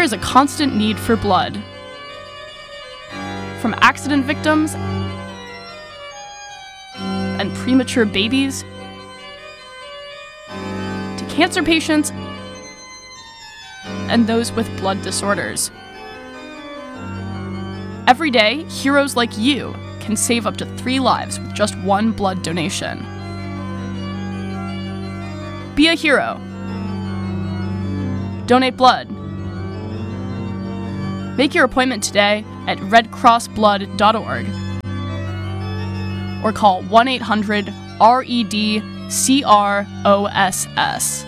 is a constant need for blood. From accident victims and premature babies to cancer patients and those with blood disorders. Every day, heroes like you can save up to 3 lives with just 1 blood donation. Be a hero. Donate blood. Make your appointment today at redcrossblood.org or call 1-800-RED-CROSS.